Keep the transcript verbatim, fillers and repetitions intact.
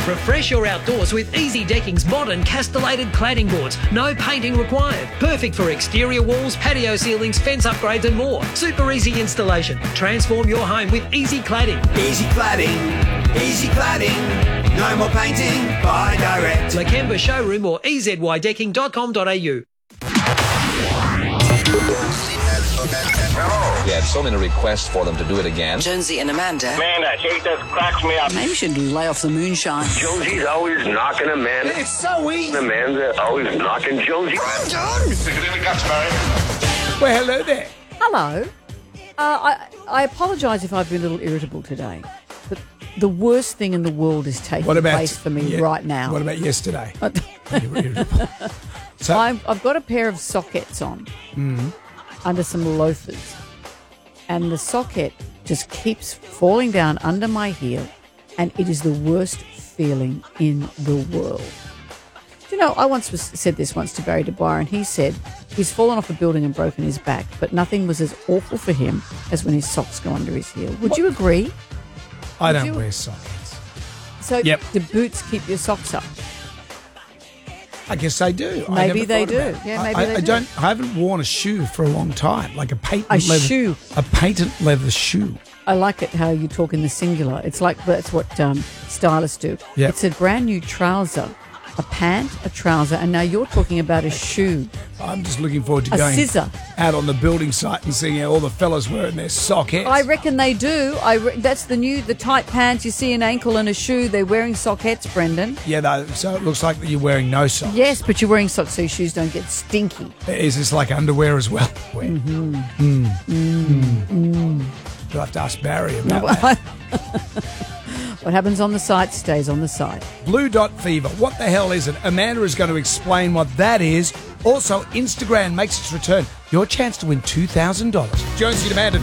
Refresh your outdoors with Easy Decking's modern castellated cladding boards. No painting required. Perfect for exterior walls, patio ceilings, fence upgrades and more. Super easy installation. Transform your home with Easy Cladding. Easy Cladding, Easy Cladding. No more painting, buy direct. Lakemba Showroom or e z y decking dot com dot a u. We had so many requests for them to do it again. Jonesy and Amanda. Man, that shit just cracks me up. Maybe we should lay off the moonshine. Jonesy's always knocking Amanda. It's so easy. Amanda always knocking Jonesy. I'm done. Stick it in the guts, Barry. Well, hello there. Hello. Uh, I, I apologise if I've been a little irritable today, but the worst thing in the world is taking What about place for me yeah, right now. What about yesterday? You were irritable. So, I've, I've got a pair of sockets on mm, under some loafers, and the socket just keeps falling down under my heel, and it is the worst feeling in the world. Do you know, I once was, said this once to Barry DeBuyer, and he said he's fallen off a building and broken his back, but nothing was as awful for him as when his socks go under his heel. Would What? you agree? I Would don't you- wear sockets. So Yep. do boots keep your socks up? I guess they do. I Maybe never they thought do. about it. Yeah, I- maybe I, they I do. don't. I haven't worn a shoe for a long time, like a patent A leather shoe? a patent leather shoe. I like it how you talk in the singular. It's like that's what um, stylists do. Yep. It's a brand new trouser, a pant, a trouser, and now you're talking about a shoe. I'm just looking forward to A going scissor. out on the building site and seeing how all the fellas wearing their sockets. I reckon they do. I re- that's the new, the tight pants you see an ankle and a shoe. They're wearing sockets, Brendan. yeah, though, so it looks like that you're wearing no socks. Yes, but you're wearing socks so your shoes don't get stinky. Is this like underwear as well? Mm-hmm. Mm. Mm. Mm. You'll have to ask Barry about that. What happens on the site stays on the site. Blue Dot Fever. What the hell is it? Amanda is going to explain what that is. Also, Instagram makes its return. Your chance to win two thousand dollars. Jonesy and Amanda.